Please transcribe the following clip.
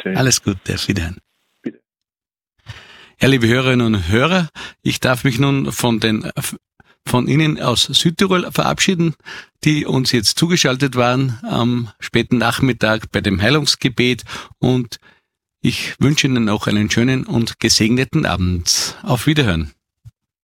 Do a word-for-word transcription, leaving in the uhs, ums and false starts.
Danke. Alles Gute, auf Wiederhören. Bitte. Ja, liebe Hörerinnen und Hörer, ich darf mich nun von den von Ihnen aus Südtirol verabschieden, die uns jetzt zugeschaltet waren am späten Nachmittag bei dem Heilungsgebet, und ich wünsche Ihnen auch einen schönen und gesegneten Abend. Auf Wiederhören.